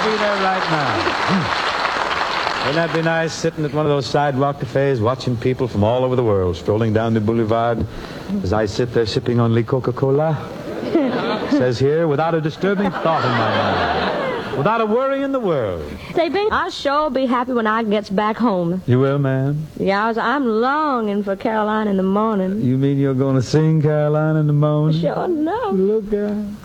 be there right now. Wouldn't that be nice, sitting at one of those sidewalk cafes, watching people from all over the world strolling down the boulevard as I sit there sipping only Coca-Cola? Says here, without a disturbing thought in my mind, without a worry in the world. Say, Ben, I'll sure be happy when I gets back home. You will, ma'am? Yeah, I'm longing for Caroline in the morning. You mean you're going to sing Caroline in the morning? Sure enough. Look out.